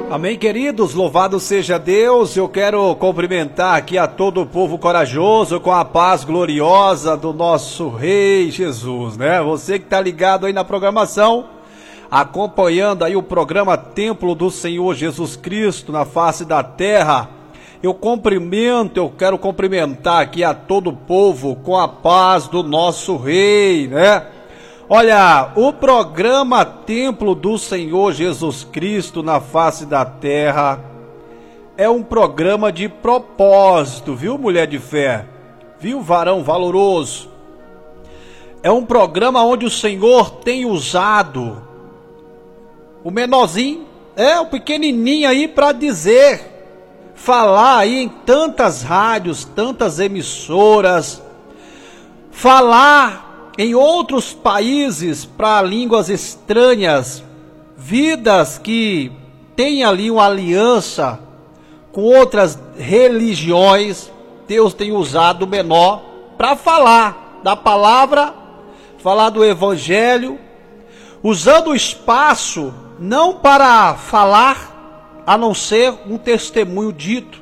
Amém, queridos, louvado seja Deus. Eu quero cumprimentar aqui a todo o povo corajoso com a paz gloriosa do nosso Rei Jesus, né? Você que está ligado aí na programação, acompanhando aí o programa Templo do Senhor Jesus Cristo na face da terra, eu quero cumprimentar aqui a todo o povo com a paz do nosso Rei, né? Olha, o programa Templo do Senhor Jesus Cristo na face da terra é um programa de propósito, viu, mulher de fé? Viu, varão valoroso? É um programa onde o Senhor tem usado o menorzinho, o pequenininho aí para falar aí em tantas rádios, tantas emissoras, falar em outros países para línguas estranhas, vidas que têm ali uma aliança com outras religiões. Deus tem usado o menor para falar da palavra, falar do evangelho, usando o espaço não para falar, a não ser um testemunho dito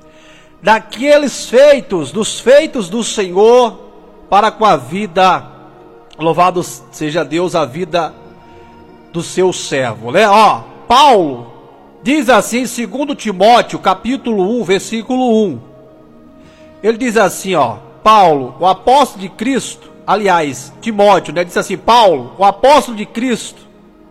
dos feitos do Senhor para com a vida. Louvado seja Deus, a vida do seu servo, né? Paulo diz assim em 2 Timóteo, capítulo 1, versículo 1. Ele diz assim, Paulo, o apóstolo de Cristo, aliás, Timóteo, né? Diz assim, Paulo, o apóstolo de Cristo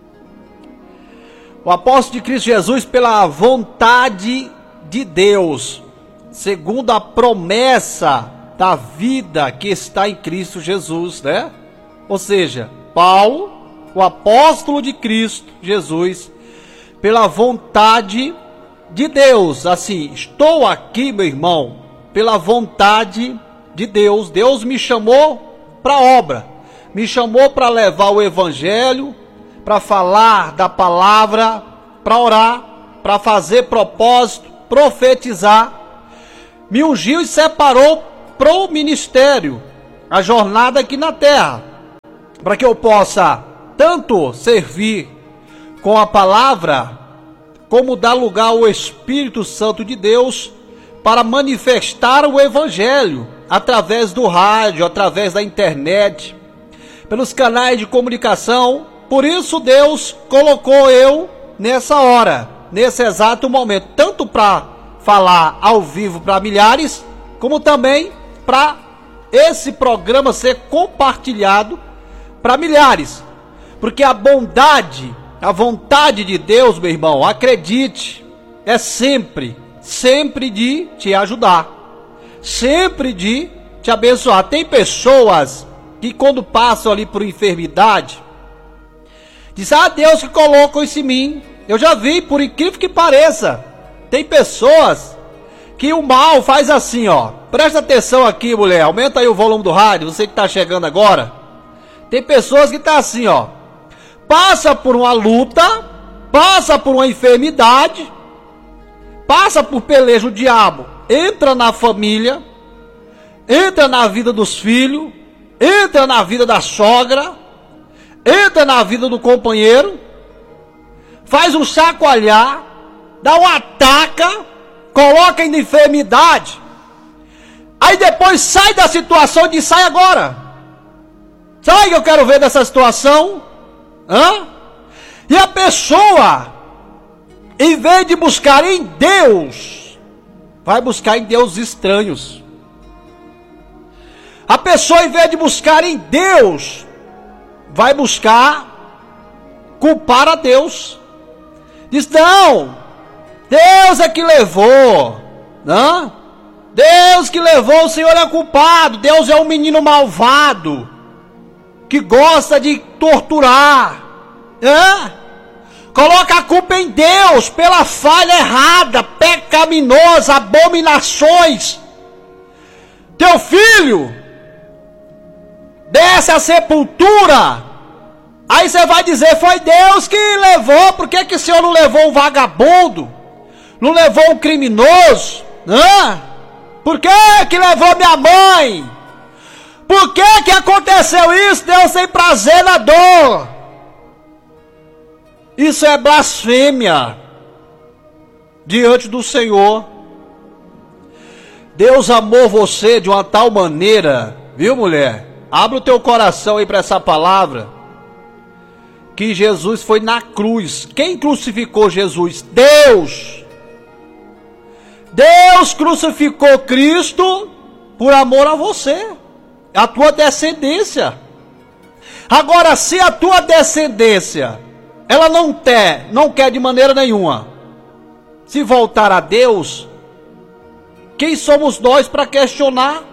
Jesus, pela vontade de Deus, segundo a promessa da vida que está em Cristo Jesus, né? Ou seja, Paulo, o apóstolo de Cristo Jesus, pela vontade de Deus. Assim, estou aqui, meu irmão, pela vontade de Deus. Deus me chamou para a obra, me chamou para levar o evangelho, para falar da palavra, para orar, para fazer propósito, profetizar. Me ungiu e separou para o ministério, a jornada aqui na terra, para que eu possa tanto servir com a palavra, como dar lugar ao Espírito Santo de Deus para manifestar o evangelho através do rádio, através da internet, pelos canais de comunicação. Por isso Deus colocou eu nessa hora, nesse exato momento, tanto para falar ao vivo para milhares, como também para esse programa ser compartilhado para milhares, porque a bondade, a vontade de Deus, meu irmão, acredite, é sempre de te ajudar, sempre de te abençoar. Tem pessoas que quando passam ali por enfermidade, dizem, Deus que colocou isso em mim. Eu já vi, por incrível que pareça, tem pessoas que o mal faz assim, presta atenção aqui, mulher, aumenta aí o volume do rádio, você que está chegando agora. Tem pessoas que estão assim, passa por uma luta, passa por uma enfermidade, passa por peleja, o diabo entra na família, entra na vida dos filhos, entra na vida da sogra, entra na vida do companheiro, faz um chacoalhar, dá um ataca, coloca em enfermidade, aí depois sai da situação e diz, sai agora. Sabe o que eu quero ver dessa situação? E a pessoa, em vez de buscar em Deus, vai buscar em deuses estranhos. A pessoa, em vez de buscar em Deus, vai buscar culpar a Deus. Diz, não, Deus é que levou, não? Deus que levou, o Senhor é culpado, Deus é um menino malvado, que gosta de torturar, coloca a culpa em Deus, pela falha errada, pecaminosa, abominações. Teu filho desce à sepultura, aí você vai dizer, foi Deus que levou. Por que o Senhor não levou um vagabundo, não levou um criminoso, por que levou minha mãe? Por que aconteceu isso? Deus tem prazer na dor. Isso é blasfêmia. diante do Senhor. Deus amou você de uma tal maneira, viu, mulher? Abre o teu coração aí para essa palavra, que Jesus foi na cruz. Quem crucificou Jesus? Deus! Deus crucificou Cristo por amor a você, a tua descendência. Agora, se a tua descendência, ela não quer de maneira nenhuma se voltar a Deus, quem somos nós para questionar?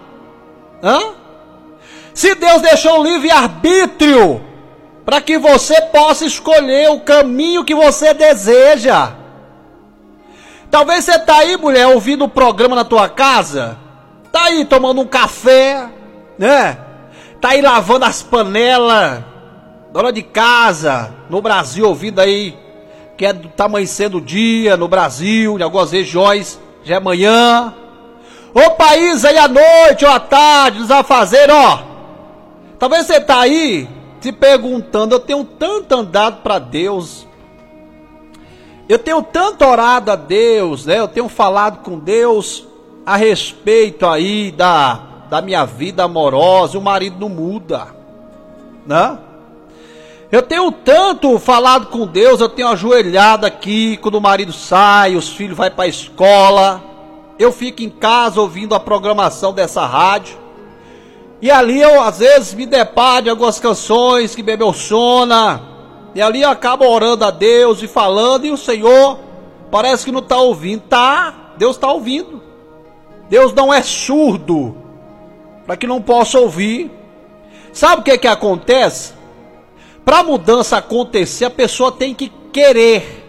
Se Deus deixou o livre-arbítrio para que você possa escolher o caminho que você deseja. Talvez você está aí, mulher, ouvindo o programa na tua casa, está aí tomando um café, né? Está aí lavando as panelas, dona de casa, no Brasil, ouvindo aí, que está amanhecendo o dia, no Brasil, em algumas regiões, já é manhã. O país aí à noite ou à tarde, nos afazeres, ó. Talvez você está aí se perguntando, eu tenho tanto andado para Deus, eu tenho tanto orado a Deus, né? Eu tenho falado com Deus a respeito aí da minha vida amorosa, o marido não muda, né? Eu tenho tanto falado com Deus, eu tenho ajoelhado aqui, quando o marido sai, os filhos vão para a escola, eu fico em casa ouvindo a programação dessa rádio, e ali eu às vezes me deparo de algumas canções que me emocionam, e ali eu acabo orando a Deus e falando, e o Senhor parece que não está ouvindo. Deus está ouvindo. Deus não é surdo para que não possa ouvir. Sabe o que acontece? Para a mudança acontecer, a pessoa tem que querer.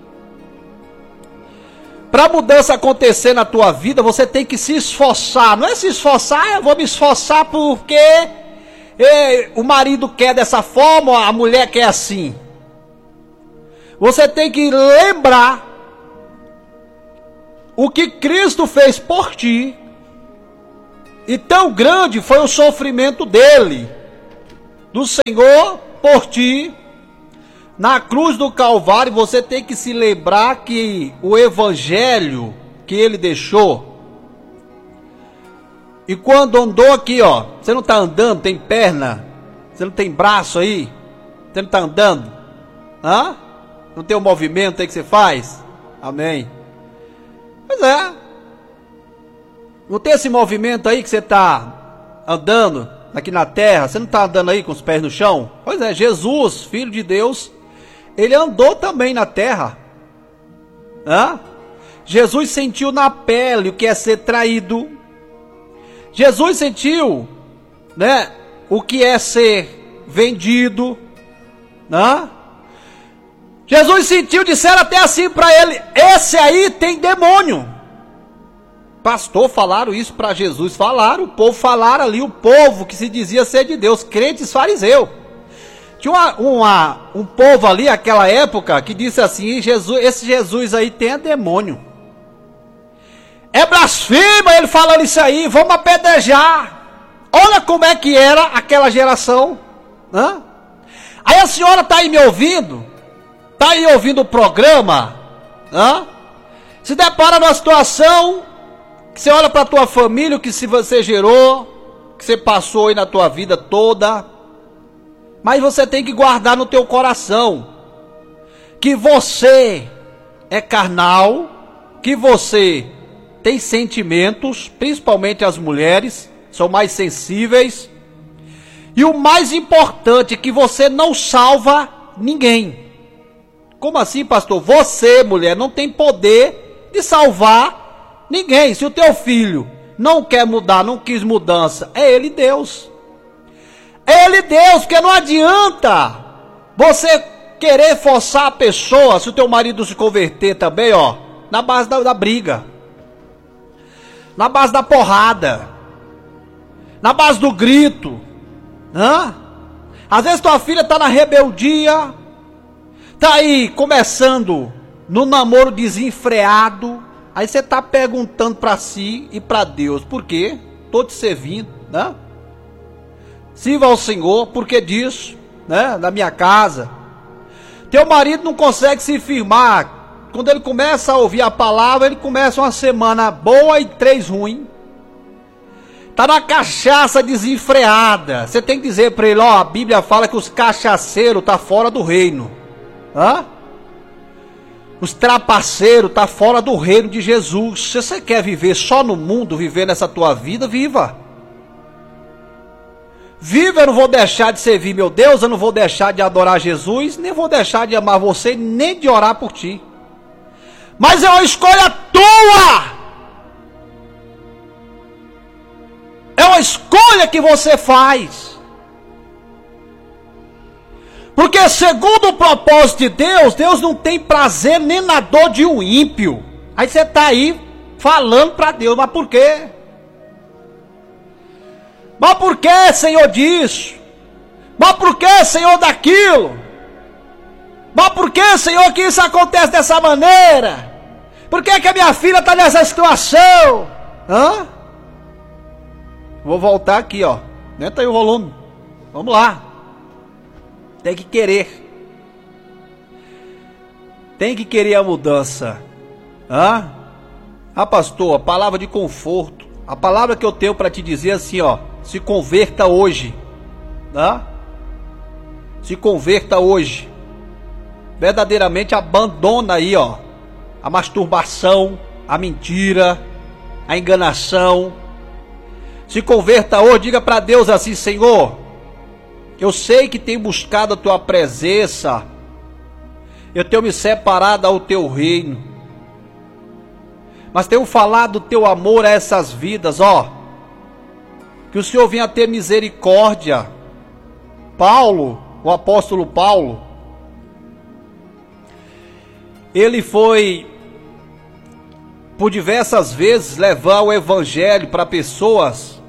Para a mudança acontecer na tua vida, você tem que se esforçar. Não é se esforçar, eu vou me esforçar porque o marido quer dessa forma, a mulher quer assim. Você tem que lembrar o que Cristo fez por ti. E tão grande foi o sofrimento dele, do Senhor por ti. Na cruz do Calvário, você tem que se lembrar que o evangelho que ele deixou. E quando andou aqui, ó, você não está andando, tem perna, você não tem braço aí, você não está andando, não tem o movimento aí que você faz, amém? Pois é, não tem esse movimento aí que você está andando aqui na terra, você não está andando aí com os pés no chão? Pois é, Jesus, Filho de Deus, ele andou também na terra, Jesus sentiu na pele o que é ser traído. Jesus sentiu, né, o que é ser vendido, Jesus sentiu, disseram até assim para ele, esse aí tem demônio. Pastor, falaram isso para Jesus, falaram, o povo falaram ali, o povo que se dizia ser de Deus, crentes fariseus. Tinha um povo ali, naquela época, que disse assim, esse Jesus aí tem demônio. É blasfema ele falando isso aí, vamos apedrejar. Olha como é que era aquela geração. Aí a senhora está aí me ouvindo, está aí ouvindo o programa, se depara numa situação que você olha para a tua família, o que se você gerou, que você passou aí na tua vida toda, mas você tem que guardar no teu coração que você é carnal, que você tem sentimentos, principalmente as mulheres, são mais sensíveis. E o mais importante é que você não salva ninguém. Como assim, pastor? Você, mulher, não tem poder de salvar ninguém. Se o teu filho não quer mudar, não quis mudança, é ele Deus. É ele Deus, porque não adianta você querer forçar a pessoa, se o teu marido se converter também, ó, na base da briga, na base da porrada, na base do grito, Às vezes tua filha está na rebeldia, está aí começando no namoro desenfreado, aí você está perguntando para si e para Deus, por quê? Estou te servindo, Sirva ao Senhor, por que disso, na minha casa. Teu marido não consegue se firmar quando ele começa a ouvir a palavra, ele começa uma semana boa e 3 ruim. Tá na cachaça desenfreada. Você tem que dizer para ele, ó, a Bíblia fala que os cachaceiros tá fora do reino. Hã? Os trapaceiros tá fora do reino de Jesus. Se você quer viver só no mundo, viver nessa tua vida, viva. Viva, eu não vou deixar de servir meu Deus, eu não vou deixar de adorar Jesus, nem vou deixar de amar você, nem de orar por ti. Mas é uma escolha tua. É uma escolha que você faz. Porque segundo o propósito de Deus, Deus não tem prazer nem na dor de um ímpio. Aí você está aí falando para Deus, mas por quê? Mas por que, Senhor, disso? Mas por que, Senhor, daquilo? Mas por que, Senhor, que isso acontece dessa maneira? Por que a minha filha está nessa situação? Hã? Vou voltar aqui, ó. Aumenta aí o volume. Vamos lá. Tem que querer. Tem que querer a mudança. Hã? Ah, pastor, a palavra de conforto. A palavra que eu tenho para te dizer assim, ó. Se converta hoje. Hã? Se converta hoje. Verdadeiramente abandona aí, ó. A masturbação, a mentira, a enganação. Se converta hoje, diga para Deus assim, Senhor, eu sei que tenho buscado a tua presença, eu tenho me separado ao teu reino, mas tenho falado do teu amor a essas vidas, ó, que o Senhor venha ter misericórdia. Paulo, o apóstolo Paulo, ele foi por diversas vezes levar o evangelho para pessoas,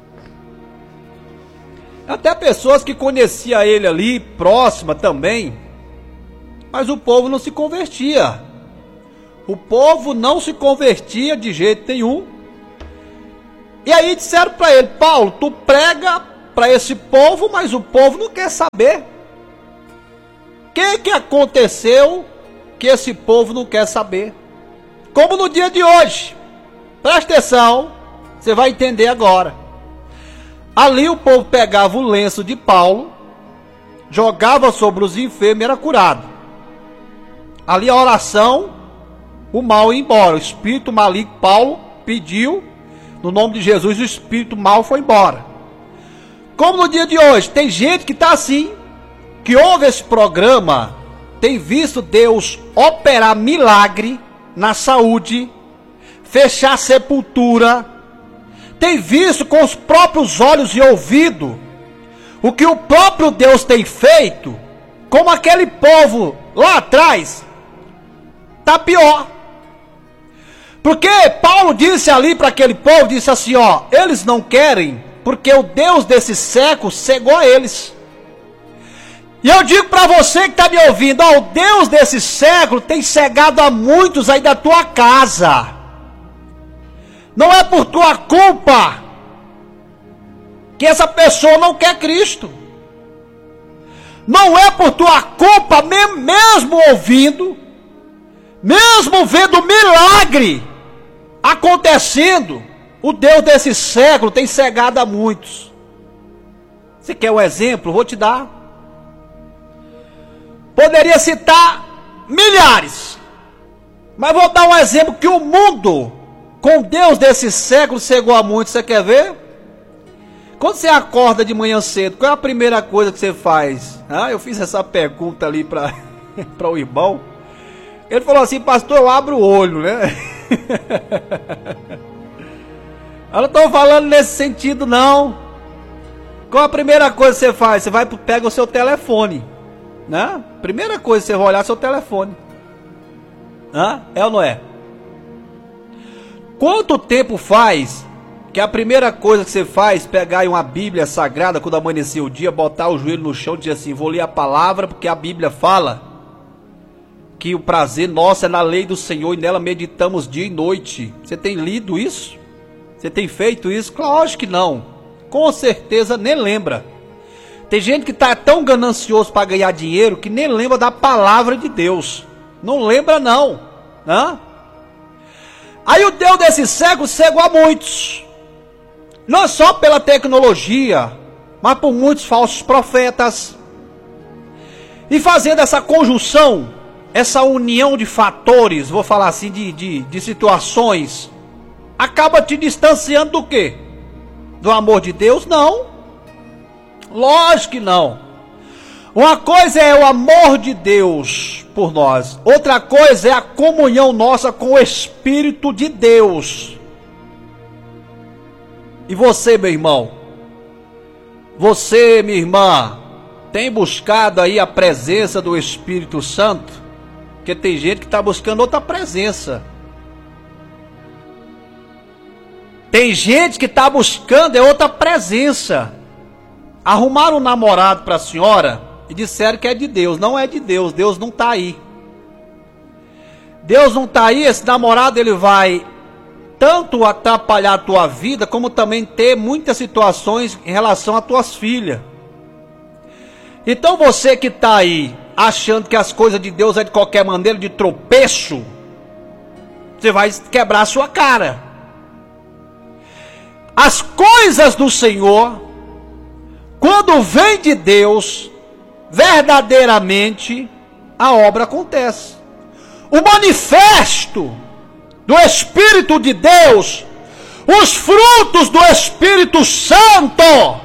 até pessoas que conheciam ele ali, próxima também, mas o povo não se convertia. O povo não se convertia de jeito nenhum. E aí disseram para ele, Paulo, tu prega para esse povo, mas o povo não quer saber. O que aconteceu que esse povo não quer saber? Como no dia de hoje. Presta atenção, você vai entender agora. Ali o povo pegava o lenço de Paulo, jogava sobre os enfermos e era curado. Ali a oração, o mal ia embora. O espírito maligno, Paulo pediu, no nome de Jesus, o espírito mal foi embora. Como no dia de hoje, tem gente que está assim, que ouve esse programa, tem visto Deus operar milagre na saúde, fechar sepultura, tem visto com os próprios olhos e ouvido o que o próprio Deus tem feito, como aquele povo lá atrás, tá pior. Porque Paulo disse ali para aquele povo, disse assim, ó, eles não querem, porque o Deus desse século cegou a eles. E eu digo para você que está me ouvindo, ó, o Deus desse século tem cegado a muitos aí da tua casa. Não é por tua culpa que essa pessoa não quer Cristo. Não é por tua culpa, mesmo ouvindo, mesmo vendo milagre acontecendo, o Deus desse século tem cegado a muitos. Você quer um exemplo? Vou te dar. Poderia citar milhares, mas vou dar um exemplo que o mundo, com Deus desse século, cegou a muitos. Você quer ver? Quando você acorda de manhã cedo, qual é a primeira coisa que você faz? Eu fiz essa pergunta ali para o irmão. Ele falou assim, pastor, eu abro o olho, né? Eu não estou falando nesse sentido, não. Qual a primeira coisa que você faz? Você pega o seu telefone, né? Primeira coisa, você vai olhar seu telefone. É ou não é? Quanto tempo faz que a primeira coisa que você faz, pegar uma Bíblia sagrada quando amanhecer o dia, botar o joelho no chão e dizer assim, vou ler a palavra, porque a Bíblia fala que o prazer nosso é na lei do Senhor e nela meditamos dia e noite. Você tem lido isso? Você tem feito isso? Lógico que não. Com certeza nem lembra. Tem gente que está tão ganancioso para ganhar dinheiro que nem lembra da palavra de Deus. Não lembra não. Hã? Aí o Deus desse século cegou a muitos. Não só pela tecnologia, mas por muitos falsos profetas. E fazendo essa conjunção, essa união de fatores, vou falar assim, de situações, acaba te distanciando do quê? Do amor de Deus? Não. Lógico que não. Uma coisa é o amor de Deus por nós. Outra coisa é a comunhão nossa com o Espírito de Deus. E você, meu irmão? Você, minha irmã, tem buscado aí a presença do Espírito Santo? Porque tem gente que está buscando outra presença. Tem gente que está buscando outra presença. Arrumaram um namorado para a senhora e disseram que é de Deus. Não é de Deus, Deus não está aí. Deus não está aí, esse namorado ele vai tanto atrapalhar a tua vida, como também ter muitas situações em relação às tuas filhas. Então você que está aí, achando que as coisas de Deus é de qualquer maneira, de tropeço, você vai quebrar a sua cara. As coisas do Senhor, quando vem de Deus, verdadeiramente, a obra acontece. O manifesto do Espírito de Deus, os frutos do Espírito Santo,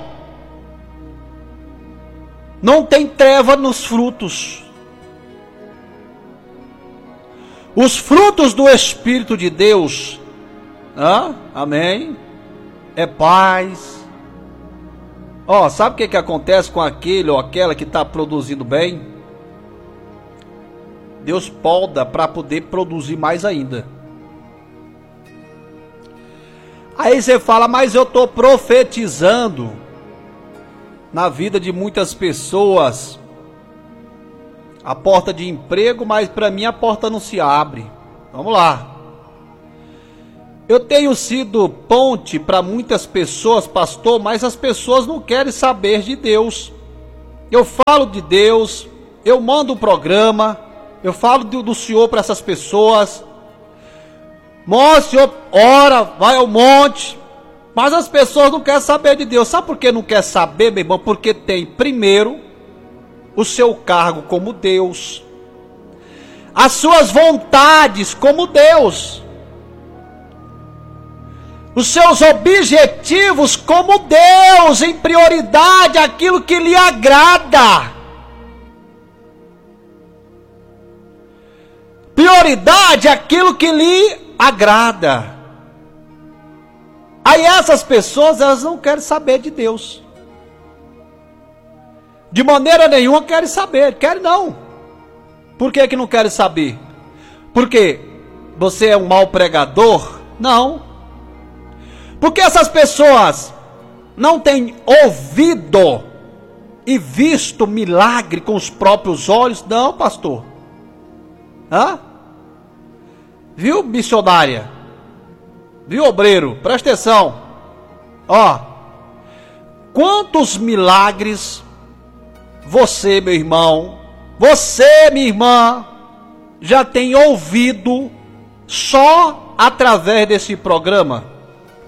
não tem treva nos frutos. Os frutos do Espírito de Deus, amém, é paz. Sabe o que acontece com aquele ou aquela que está produzindo bem? Deus poda para poder produzir mais ainda. Aí você fala, mas eu estou profetizando na vida de muitas pessoas a porta de emprego, mas para mim a porta não se abre. Vamos lá. Eu tenho sido ponte para muitas pessoas, pastor, mas as pessoas não querem saber de Deus. Eu falo de Deus, eu mando um programa, eu falo do Senhor para essas pessoas. Mostra, Senhor, ora, vai ao monte. Mas as pessoas não querem saber de Deus. Sabe por que não quer saber, meu irmão? Porque tem, primeiro, o seu cargo como Deus, as suas vontades como Deus, os seus objetivos como Deus, em prioridade aquilo que lhe agrada. Prioridade aquilo que lhe agrada. Aí essas pessoas, elas não querem saber de Deus. De maneira nenhuma querem saber. Querem não. Por que que não querem saber? Porque você é um mau pregador? Não. Porque essas pessoas não têm ouvido e visto milagre com os próprios olhos? Não, pastor. Viu, missionária? Viu, obreiro? Presta atenção. Quantos milagres você, meu irmão, você, minha irmã, já tem ouvido só através desse programa?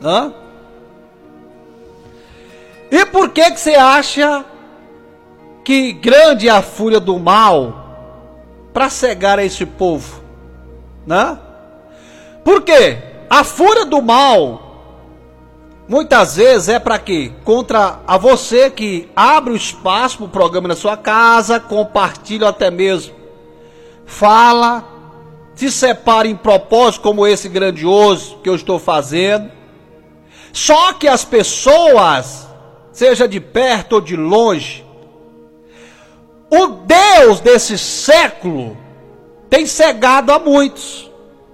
E por que você acha que grande é a fúria do mal para cegar a esse povo? Por quê? A fúria do mal muitas vezes é para quê? Contra a você que abre o espaço para o programa na sua casa, compartilha até mesmo, fala, se separa em propósito como esse grandioso que eu estou fazendo. Só que as pessoas, seja de perto ou de longe, o Deus desse século tem cegado a muitos.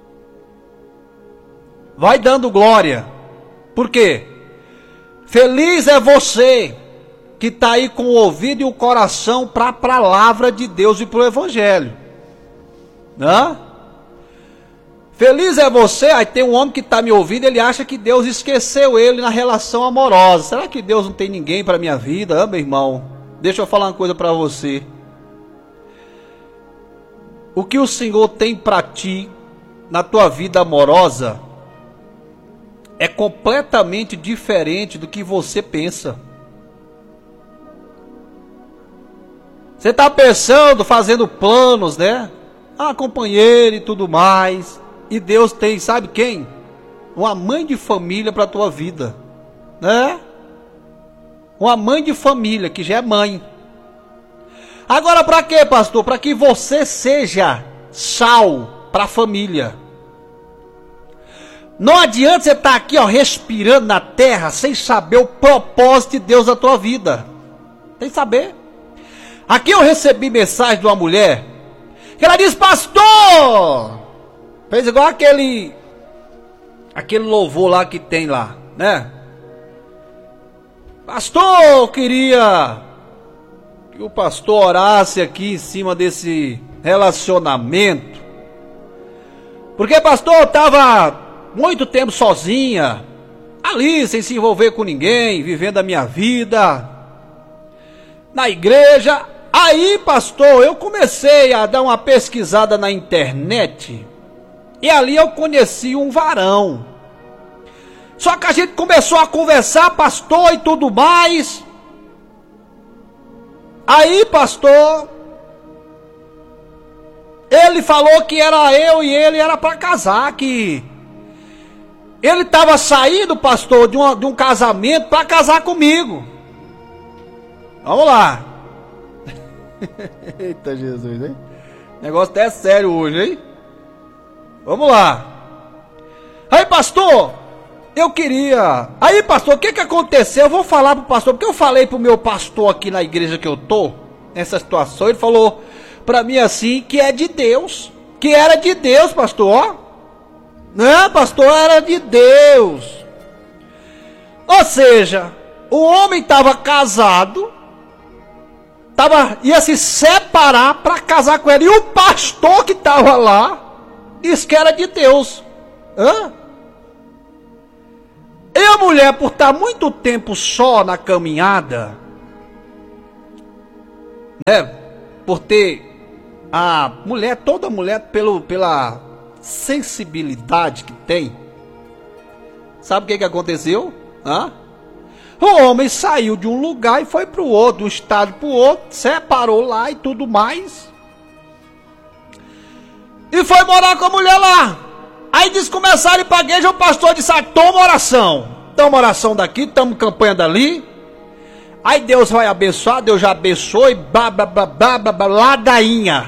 Vai dando glória. Por quê? Feliz é você que está aí com o ouvido e o coração para a palavra de Deus e para o Evangelho. Feliz é você. Aí tem um homem que está me ouvindo, ele acha que Deus esqueceu ele na relação amorosa. Será que Deus não tem ninguém para a minha vida? Meu irmão, deixa eu falar uma coisa para você. O que o Senhor tem para ti na tua vida amorosa é completamente diferente do que você pensa. Você está pensando, fazendo planos, né? Ah, companheiro e tudo mais. E Deus tem, sabe quem? Uma mãe de família para a tua vida, né? Uma mãe de família que já é mãe. Agora para quê, pastor? Para que você seja sal para a família. Não adianta você estar aqui, ó, respirando na terra sem saber o propósito de Deus na tua vida. Tem que saber. Aqui eu recebi mensagem de uma mulher que ela disse: pastor, fez igual aquele louvor lá que tem lá, né? Pastor, eu queria que o pastor orasse aqui em cima desse relacionamento, porque pastor, eu estava muito tempo sozinha, ali sem se envolver com ninguém, vivendo a minha vida na igreja. Aí, pastor, eu comecei a dar uma pesquisada na internet e ali eu conheci um varão. Só que a gente começou a conversar, pastor, e tudo mais. Aí, pastor, ele falou que era eu e ele era para casar, que ele estava saindo, pastor, de um casamento para casar comigo. Vamos lá. Eita Jesus, hein? O negócio até é sério hoje, hein? Vamos lá. Aí, pastor, eu queria... Aí, pastor, o que aconteceu? Eu vou falar pro pastor, porque eu falei pro meu pastor aqui na igreja que eu tô, nessa situação, ele falou pra mim assim, que é de Deus, que era de Deus, pastor, ó. Não, pastor, era de Deus. Ou seja, o homem estava casado, ia se separar para casar com ela. E o pastor que estava lá disse que era de Deus. E a mulher, por estar muito tempo só na caminhada, né? Por ter toda mulher pela sensibilidade que tem. Sabe o que aconteceu? O homem saiu de um lugar e foi para o outro, de um estado para o outro, separou lá e tudo mais. E foi morar com a mulher lá. Aí eles começaram a ir para a igreja, o pastor disse: toma oração daqui, toma campanha dali. Aí Deus vai abençoar, Deus já abençoou e ladainha.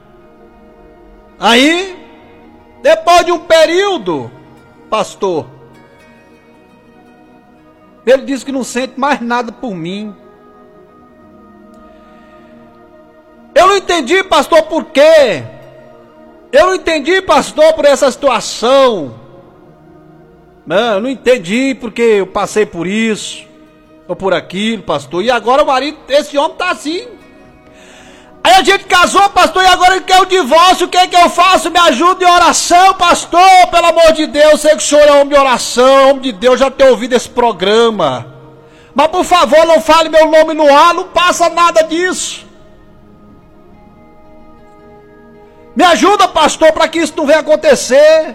Aí, depois de um período, pastor, ele disse que não sente mais nada por mim. Eu não entendi, pastor, por quê? Eu não entendi, pastor, por essa situação. Não, eu não entendi porque eu passei por isso, ou por aquilo, pastor. E agora o marido, esse homem tá assim. Aí a gente casou, pastor, e agora ele quer o divórcio. O que é que eu faço? Me ajuda em oração, pastor. Pelo amor de Deus, sei que o senhor é homem de oração, homem de Deus, já tenho ouvido esse programa. Mas por favor, não fale meu nome no ar, não passa nada disso. Me ajuda, pastor, para que isso não venha acontecer.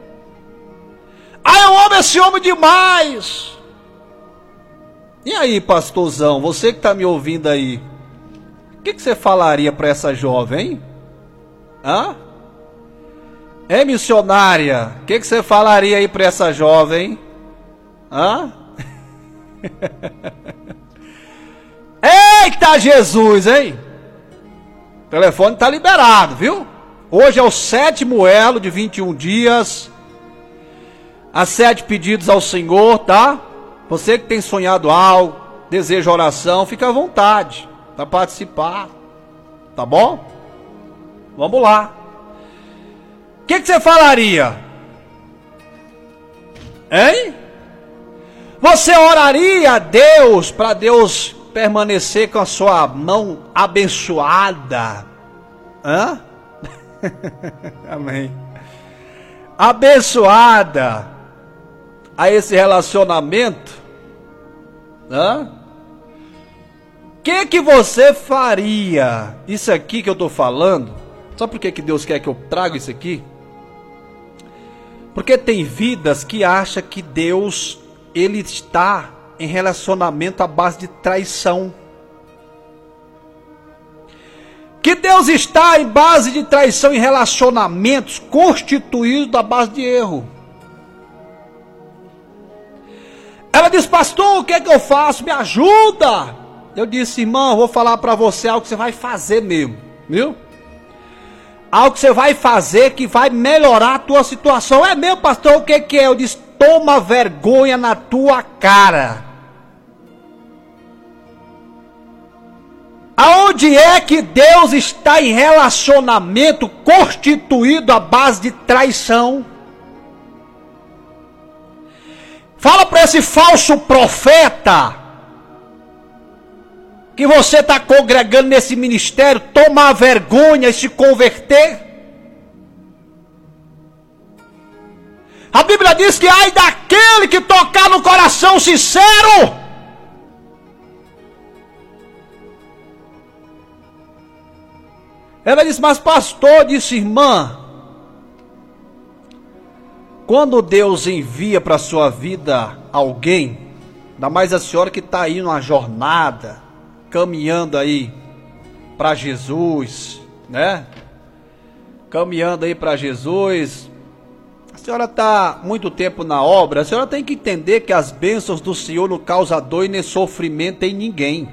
Eu amo esse homem demais. E aí, pastorzão, você que está me ouvindo aí, o que você falaria para essa jovem, hein? Missionária, o que você falaria aí para essa jovem? Eita Jesus, hein? O telefone tá liberado, viu? Hoje é o 7º elo de 21 dias. Há 7 pedidos ao Senhor, tá? Você que tem sonhado algo, deseja oração, fica à vontade para participar, tá bom? Vamos lá. O que você falaria? Hein? Você oraria a Deus para Deus permanecer com a sua mão abençoada? Amém. Abençoada a esse relacionamento? O que você faria? Isso aqui que eu estou falando, sabe por que Deus quer que eu traga isso aqui? Porque tem vidas que acham que Deus, ele está em relacionamento à base de traição. Que Deus está em base de traição em relacionamentos constituídos à base de erro. Ela diz: pastor, o que é que eu faço? Me ajuda. Eu disse: irmão, vou falar para você algo que você vai fazer mesmo, viu? Algo que você vai fazer que vai melhorar a tua situação. É mesmo, pastor? O que que é? Eu disse: toma vergonha na tua cara. Aonde é que Deus está em relacionamento constituído à base de traição? Fala para esse falso profeta que você está congregando nesse ministério tomar vergonha e se converter. A Bíblia diz que ai daquele que tocar no coração sincero. Ela disse: mas pastor, disse irmã, quando Deus envia para a sua vida alguém, ainda mais a senhora que está aí numa jornada, caminhando aí para Jesus, né? Caminhando aí para Jesus, a senhora está muito tempo na obra, a senhora tem que entender que as bênçãos do Senhor não causam dor e nem sofrimento em ninguém.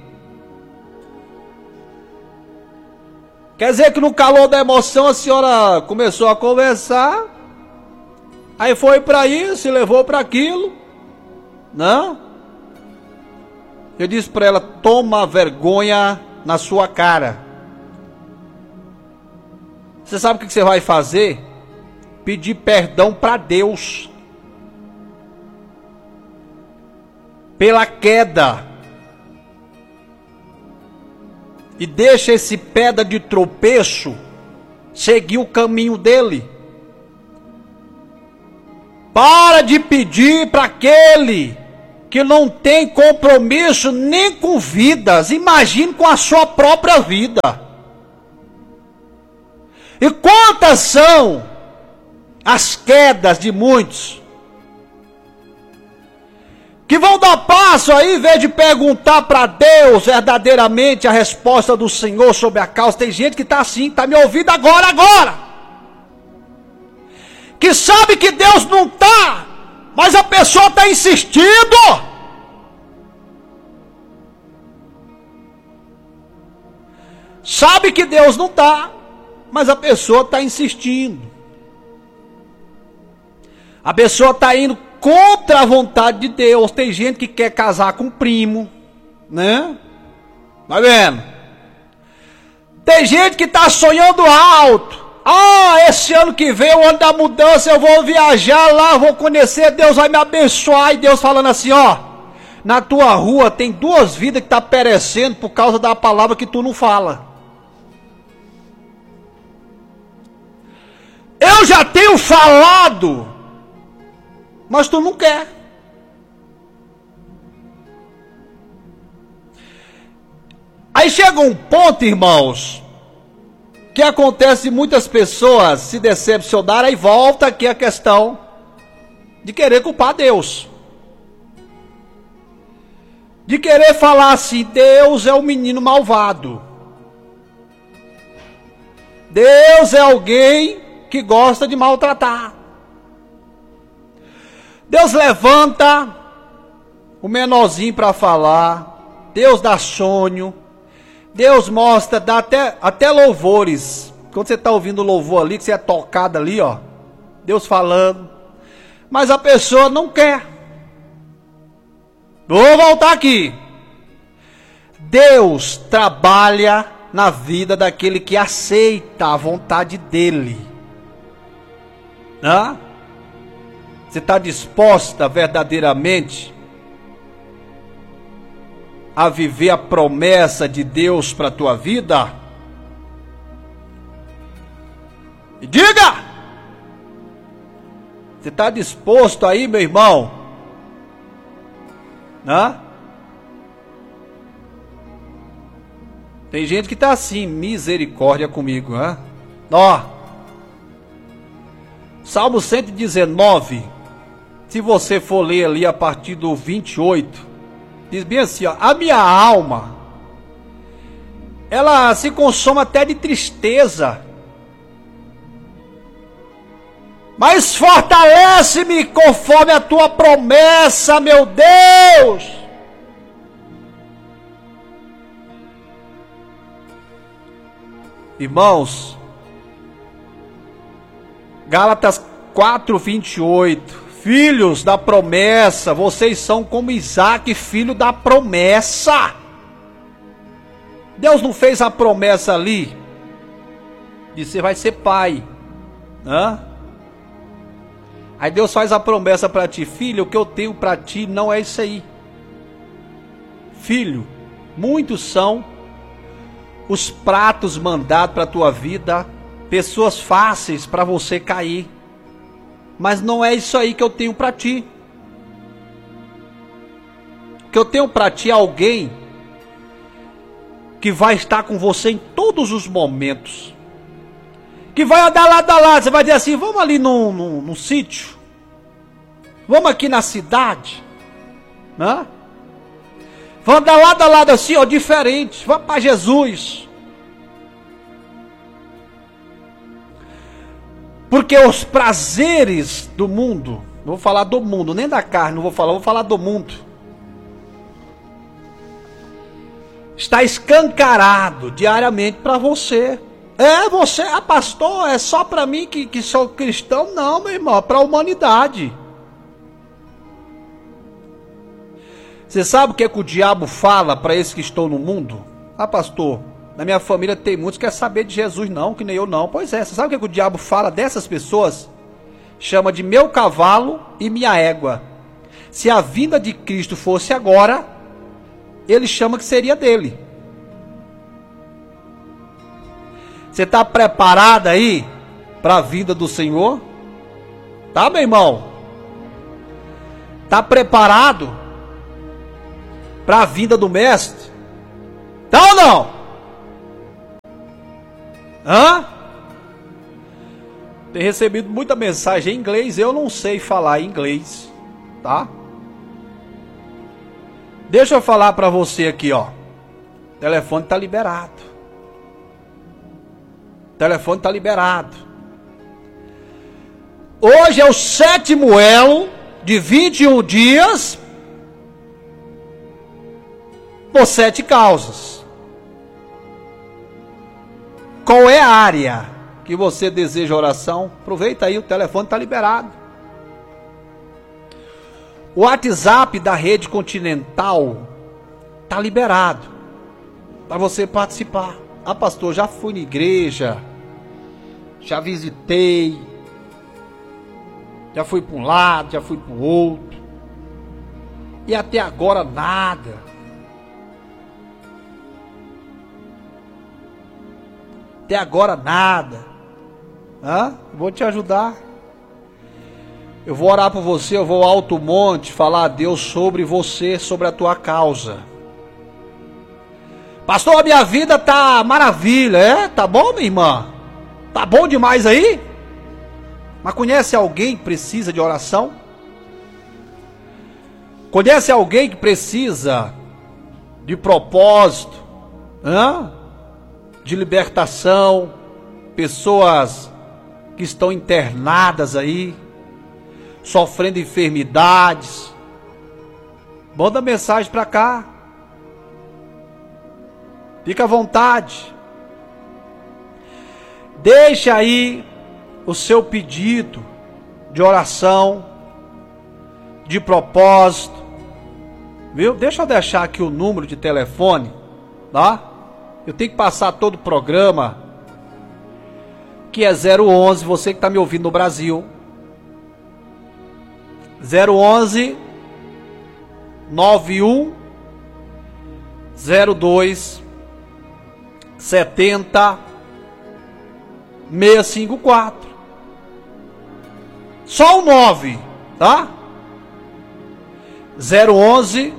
Quer dizer que no calor da emoção a senhora começou a conversar, aí foi para isso e levou para aquilo, não? Eu disse para ela: toma vergonha na sua cara. Você sabe o que você vai fazer? Pedir perdão para Deus pela queda. E deixa esse pedra de tropeço seguir o caminho dele. Para de pedir para aquele que não tem compromisso nem com vidas, imagine com a sua própria vida. E quantas são as quedas de muitos que vão dar passo aí, em vez de perguntar para Deus verdadeiramente a resposta do Senhor sobre a causa. Tem gente que está assim, está me ouvindo agora. Que sabe que Deus não está, mas a pessoa está insistindo. Sabe que Deus não está, mas a pessoa está insistindo. A pessoa está indo contra a vontade de Deus. Tem gente que quer casar com primo, né? Tá vendo? Tem gente que está sonhando alto. Esse ano que vem, o ano da mudança, eu vou viajar lá, vou conhecer, Deus vai me abençoar. E Deus falando assim: na tua rua tem 2 vidas que estão perecendo por causa da palavra que tu não fala. Eu já tenho falado, mas tu não quer. Aí chega um ponto, irmãos, que acontece muitas pessoas se decepcionarem, e volta aqui a questão de querer culpar Deus. De querer falar assim: Deus é um menino malvado. Deus é alguém que gosta de maltratar. Deus levanta o menorzinho para falar. Deus dá sonho. Deus mostra, dá até louvores. Quando você está ouvindo louvor ali, que você é tocado ali, Deus falando. Mas a pessoa não quer. Vou voltar aqui. Deus trabalha na vida daquele que aceita a vontade dele. Você está disposta verdadeiramente a viver a promessa de Deus para a tua vida? E diga! Você está disposto aí, meu irmão? Tem gente que está assim: misericórdia comigo, Salmo 119, se você for ler ali a partir do 28, diz bem assim, ó, a minha alma, ela se consome até de tristeza, mas fortalece-me conforme a tua promessa, meu Deus. Irmãos, Gálatas 4:28, filhos da promessa, vocês são como Isaac, filho da promessa. Deus não fez a promessa ali de você vai ser pai, né? Aí Deus faz a promessa para ti, filho, o que eu tenho para ti não é isso aí. Filho, muitos são os pratos mandados para a tua vida, pessoas fáceis para você cair, mas não é isso aí que eu tenho para ti. O que eu tenho para ti é alguém que vai estar com você em todos os momentos, que vai andar lado a lado. Você vai dizer assim, vamos ali num sítio, vamos aqui na cidade, né? Vamos andar lado a lado assim, ó, diferente, vamos para Jesus. Porque os prazeres do mundo, não vou falar do mundo, nem da carne, vou falar do mundo, está escancarado diariamente para você. Você, pastor, é só para mim que sou cristão? Não, meu irmão, é para a humanidade. Você sabe o que é que o diabo fala para esses que estão no mundo? Pastor, na minha família tem muitos que querem saber de Jesus não, que nem eu não. Pois é, você sabe o que é que o diabo fala dessas pessoas? Chama de meu cavalo e minha égua. Se a vinda de Cristo fosse agora, ele chama que seria dele. Você está preparado aí para a vinda do Senhor? Tá, meu irmão? Tá preparado para a vinda do Mestre? Tá ou não? Tem recebido muita mensagem em inglês, eu não sei falar inglês, tá? Deixa eu falar para você aqui, ó. O telefone tá liberado. O telefone tá liberado. Hoje é o 7º elo de 21 dias por 7 causas. Qual é a área que você deseja oração? Aproveita aí, o telefone está liberado. O WhatsApp da Rede Continental está liberado para você participar. Pastor, já fui na igreja, já visitei, já fui para um lado, já fui para o outro, e até agora nada. Até agora nada. Vou te ajudar. Eu vou orar por você, eu vou ao alto monte falar a Deus sobre você, sobre a tua causa. Pastor, a minha vida tá maravilha, tá bom, minha irmã? Tá bom demais aí? Mas conhece alguém que precisa de oração? Conhece alguém que precisa de propósito? De libertação? Pessoas que estão internadas aí, sofrendo enfermidades? Manda mensagem para cá. Fica à vontade. Deixa aí o seu pedido de oração, de propósito, viu? Deixa eu deixar aqui o número de telefone, tá? Eu tenho que passar todo o programa, que é 011, você que está me ouvindo no Brasil. 011 91 02 70 654. Só o 9, tá? 011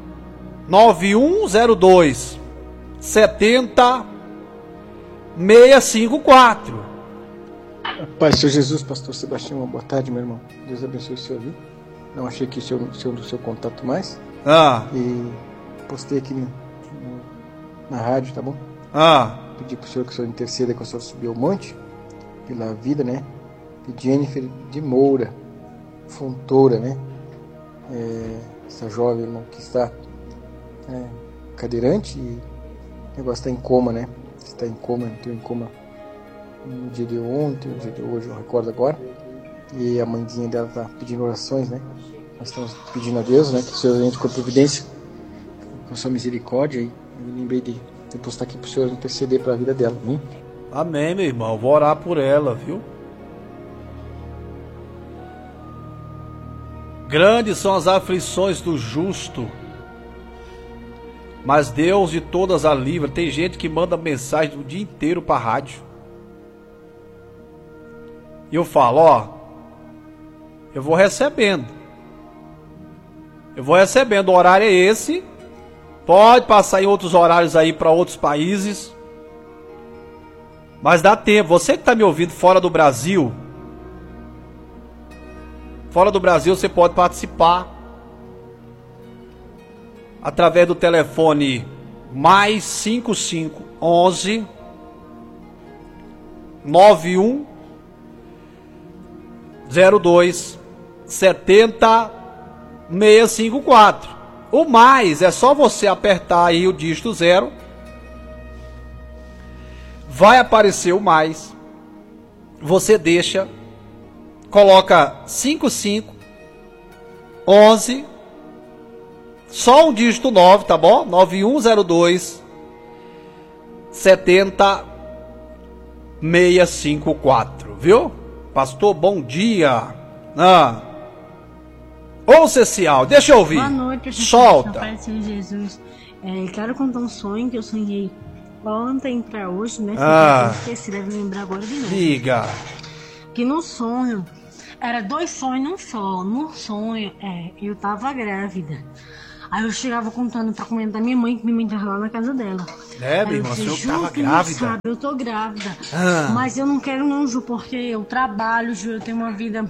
9102 70 654. Pai, Senhor Jesus, Pastor Sebastião, uma boa tarde, meu irmão. Deus abençoe o senhor, viu? Não achei que o seu contato mais. E postei aqui na rádio, tá bom? Pedi pro senhor que o senhor interceda com o senhor subir ao monte, pela vida, né? De Jennifer de Moura, Fontoura, né? Essa jovem, irmão, que está cadeirante e o negócio está em coma, né? Está em coma, entrou em coma no dia de ontem, no dia de hoje, eu recordo agora. E a mãezinha dela está pedindo orações, né? Nós estamos pedindo a Deus, né? Que o Senhor entre com a providência, com a sua misericórdia. E eu lembrei de postar aqui para o Senhor interceder para a vida dela, hein? Amém, meu irmão. Vou orar por ela, viu? Grandes são as aflições do justo, mas Deus de todas a livra. Tem gente que manda mensagem o dia inteiro para a rádio. E eu falo, eu vou recebendo. O horário é esse. Pode passar em outros horários aí para outros países. Mas dá tempo. Você que está me ouvindo fora do Brasil, você pode participar através do telefone mais 5511 91 02 70 654. O mais é só você apertar aí o dígito 0. Vai aparecer o mais. Você deixa, coloca 55 11 só um dígito 9, tá bom? 9102 70 654, viu? Pastor, bom dia. Ouça esse áudio, deixa eu ouvir. Boa noite, solta. Pai do Senhor Jesus. Quero contar um sonho que eu sonhei ontem pra hoje, né? Eu esqueci, deve lembrar agora de novo. Liga. Que no sonho, era 2 sonhos num só. No sonho, eu tava grávida. Aí eu chegava contando pra comentar da minha mãe, que minha mãe tava lá na casa dela. Minha irmã, você tava grávida? Sabe, eu tô grávida. Mas eu não quero não, Ju, porque eu trabalho, Ju, eu tenho uma vida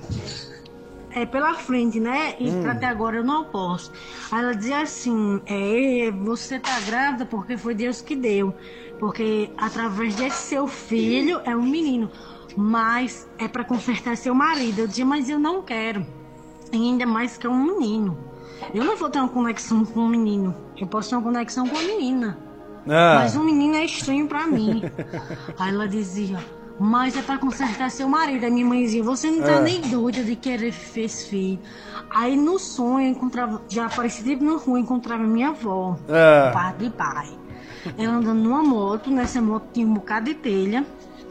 pela frente, né? E até agora eu não posso. Aí ela dizia assim, você tá grávida porque foi Deus que deu. Porque através desse seu filho é um menino. Mas é pra consertar seu marido. Eu dizia, mas eu não quero. E ainda mais que é um menino. Eu não vou ter uma conexão com um menino. Eu posso ter uma conexão com a menina. Mas um menino é estranho pra mim. Aí ela dizia, mas é pra consertar seu marido. Aí minha mãe dizia, você não tá nem doida de querer fez filho. Aí no sonho eu encontrava, já aparecia tipo na rua, encontrava minha avó, parte de pai. Ela andando numa moto, nessa moto tinha um bocado de telha.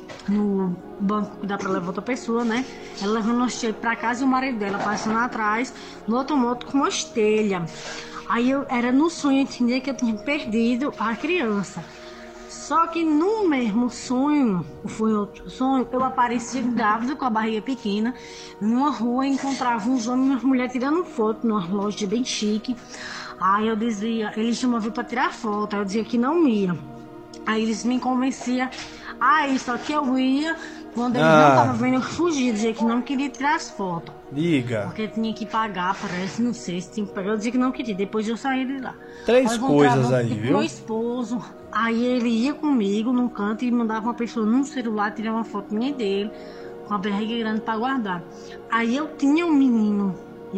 No banco que dá pra levar outra pessoa, né? Ela levando os telhas pra casa e o marido dela passando atrás no outro moto com uma telha. Aí era no sonho, eu entendia que eu tinha perdido a criança. Só que no mesmo sonho, foi outro sonho, eu apareci grávida com a barriga pequena, numa rua, encontrava uns homens e umas mulheres tirando foto numa loja bem chique. Aí eu dizia, eles chamavam pra tirar foto, aí eu dizia que não ia. Aí eles me convenciam. Só que eu ia, quando eles não estavam vendo, eu fugia, dizia que não queria tirar as fotos. Liga. Porque tinha que pagar, parece, não sei se tinha que pagar. Eu dizia que não queria, depois eu saí de lá. 3 coisas aí, viu? Meu esposo, aí ele ia comigo num canto e mandava uma pessoa num celular tirar uma foto minha dele, com a barriga grande pra guardar. Aí eu tinha um menino,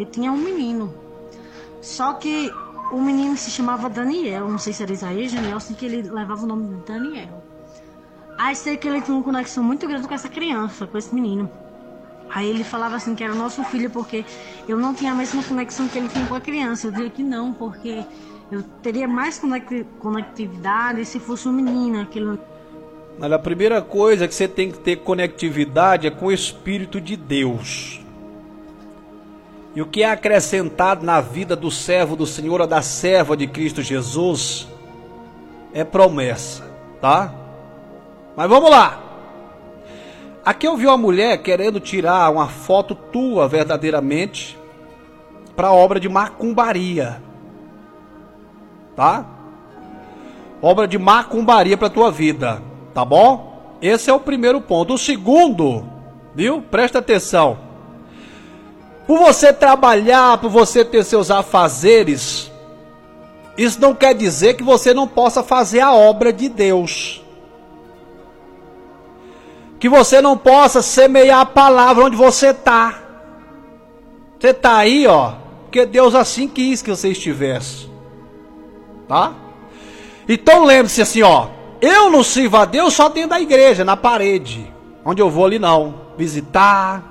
Só que o menino se chamava Daniel, não sei se era Isaías, Daniel, assim que ele levava o nome de Daniel. Aí sei que ele tinha uma conexão muito grande com essa criança, com esse menino. Aí ele falava assim que era nosso filho porque eu não tinha a mesma conexão que ele tinha com a criança. Eu dizia que não, porque eu teria mais conectividade se fosse um menino. Aquilo... Olha, a primeira coisa que você tem que ter conectividade é com o Espírito de Deus. E o que é acrescentado na vida do servo do Senhor ou da serva de Cristo Jesus é promessa, tá? Mas vamos lá. Aqui eu vi uma mulher querendo tirar uma foto tua verdadeiramente para obra de macumbaria, tá? Obra de macumbaria para tua vida, tá bom? Esse é o primeiro ponto. O segundo Viu? Presta atenção. Por você trabalhar, por você ter seus afazeres, isso não quer dizer que você não possa fazer a obra de Deus. Que você não possa semear a palavra onde você está. Você está aí, ó, porque Deus assim quis que você estivesse. Tá? Então lembre-se assim, ó. Eu não sirvo a Deus só dentro da igreja, na parede. Onde eu vou ali não. Visitar.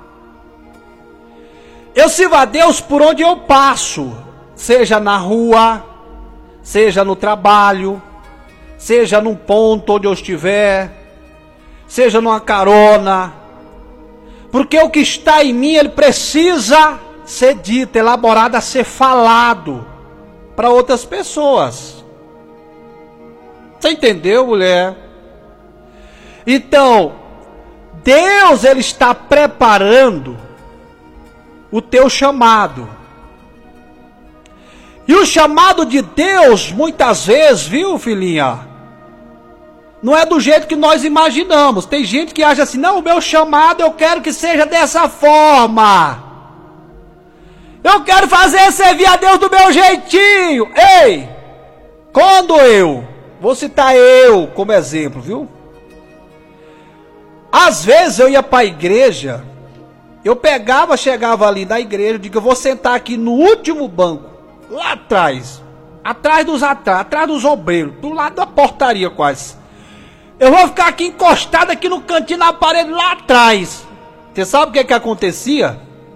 Eu sirvo a Deus por onde eu passo. Seja na rua, seja no trabalho, seja num ponto onde eu estiver, seja numa carona. Porque o que está em mim, ele precisa ser dito, elaborado, a ser falado para outras pessoas. Você entendeu, mulher? Então, Deus, ele está preparando o teu chamado. E o chamado de Deus, muitas vezes, viu, filhinha? Não é do jeito que nós imaginamos. Tem gente que acha assim, não, o meu chamado eu quero que seja dessa forma. Eu quero servir a Deus do meu jeitinho. Ei, quando vou citar eu como exemplo, viu? Às vezes eu ia para a igreja, chegava ali na igreja, digo, eu vou sentar aqui no último banco, lá atrás dos obreiros, do lado da portaria quase. Eu vou ficar aqui encostado aqui no cantinho, na parede, lá atrás. Você sabe o que acontecia?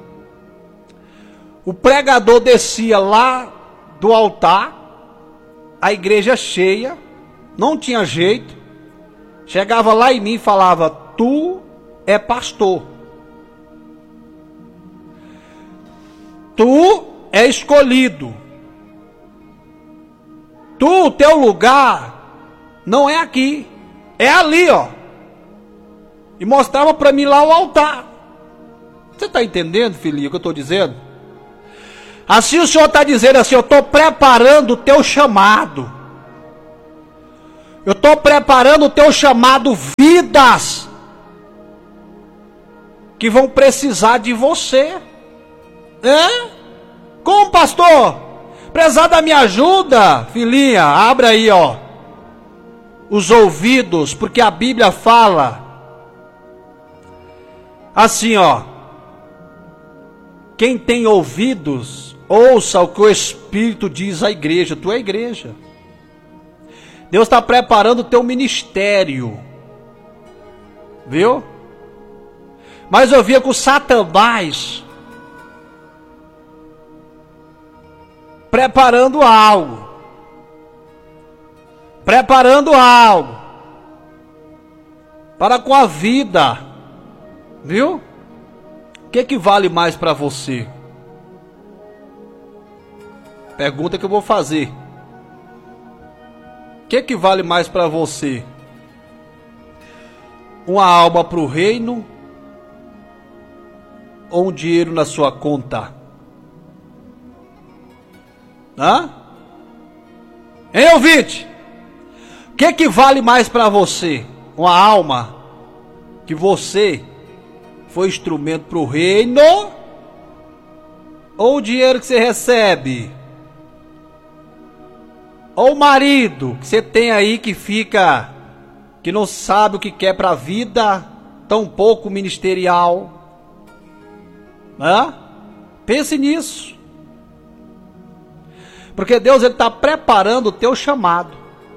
O pregador descia lá do altar, a igreja cheia, não tinha jeito, chegava lá em mim e falava, tu é pastor, tu é escolhido, o teu lugar não é aqui, é ali, ó. E mostrava para mim lá o altar. Você está entendendo, filhinho, o que eu estou dizendo? Assim o Senhor está dizendo assim, eu estou preparando o teu chamado. Eu estou preparando o teu chamado, vidas que vão precisar de você. Como, pastor? Precisar da minha ajuda? Filhinha, abre aí, ó, os ouvidos, porque a Bíblia fala assim, ó. Quem tem ouvidos, ouça o que o Espírito diz à igreja. Tu é a igreja. Deus está preparando o teu ministério. Viu? Mas eu via com Satanás preparando algo. Para com a vida. Viu? O que vale mais para você? Pergunta que eu vou fazer. O que vale mais para você? Uma alma para o reino ou um dinheiro na sua conta? Hein, ouvinte? O que vale mais para você? Uma alma que você foi instrumento para o reino ou o dinheiro que você recebe? Ou o marido que você tem aí que fica, que não sabe o que quer para a vida, tão pouco ministerial. Pense nisso. Porque Deus está preparando o teu chamado.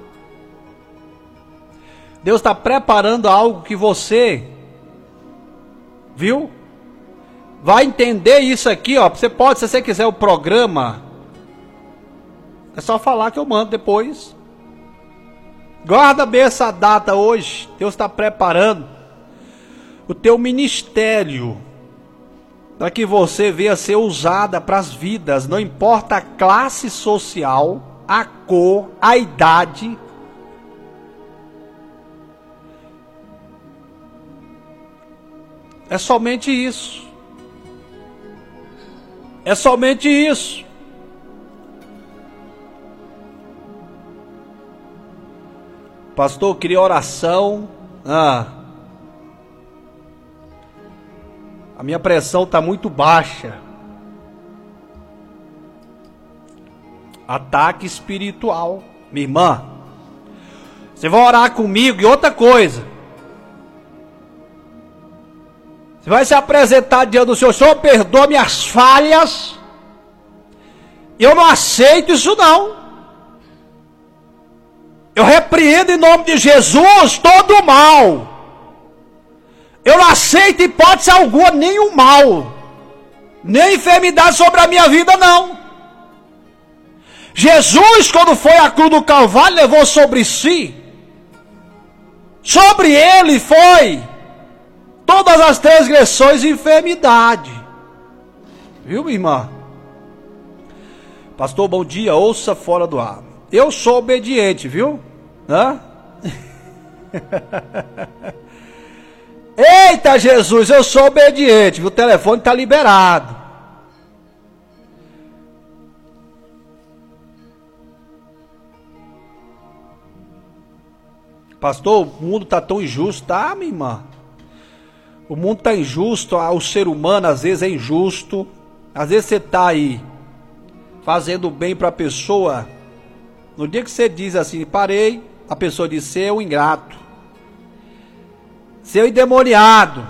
Deus está preparando algo que você, viu? Vai entender isso aqui, ó. Você pode, se você quiser o programa, é só falar que eu mando depois. Guarda bem essa data hoje. Deus está preparando o teu ministério para que você venha ser usada para as vidas. Não importa a classe social, a cor, a idade. É somente isso. É somente isso. Pastor, eu queria oração. A minha pressão está muito baixa. Ataque espiritual. Minha irmã, você vai orar comigo e outra coisa. Você vai se apresentar diante do Senhor. Senhor, perdoa minhas falhas. Eu não aceito isso não. Eu repreendo em nome de Jesus todo o mal. Eu não aceito hipótese alguma, nenhum mal, nem enfermidade sobre a minha vida não. Jesus, quando foi à cruz do Calvário, levou sobre si. Sobre ele foi todas as transgressões e enfermidade. Viu, minha irmã? Pastor, bom dia, ouça fora do ar. Eu sou obediente, viu? Hã? Eita Jesus, eu sou obediente, o telefone está liberado. Pastor, o mundo está tão injusto, tá, minha irmã? O mundo está injusto, o ser humano às vezes é injusto. Às vezes você está aí fazendo bem para a pessoa. No dia que você diz assim, parei, a pessoa diz, seu ingrato, seu endemoniado.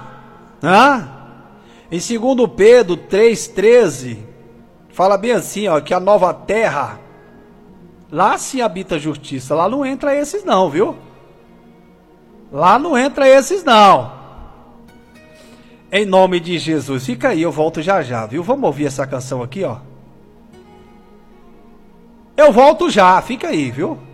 Em 2 Pedro 3,13, fala bem assim, ó, que a nova terra, lá sim habita a justiça, lá não entra esses não, viu? Lá não entra esses não. Em nome de Jesus, fica aí, eu volto já já, viu? Vamos ouvir essa canção aqui, ó. Eu volto já, fica aí, viu?